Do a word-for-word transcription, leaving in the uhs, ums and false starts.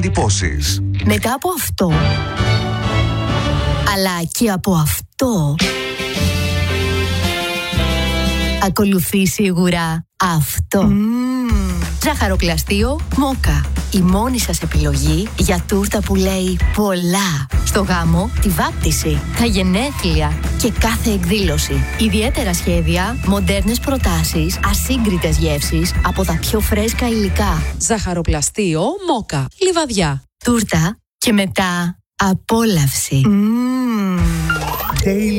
εντυπώσεις. Μετά από αυτό, αλλά και από αυτό, ακολουθεί σίγουρα αυτό. Mm. Ζαχαροπλαστείο Μόκα. Η μόνη σας επιλογή για τούρτα που λέει πολλά. Στο γάμο, τη βάπτιση, τα γενέθλια και κάθε εκδήλωση. Ιδιαίτερα σχέδια, μοντέρνες προτάσεις, ασύγκριτες γεύσεις από τα πιο φρέσκα υλικά. Ζαχαροπλαστείο Μόκα. Λιβαδιά. Τούρτα και μετά απόλαυση. Mm.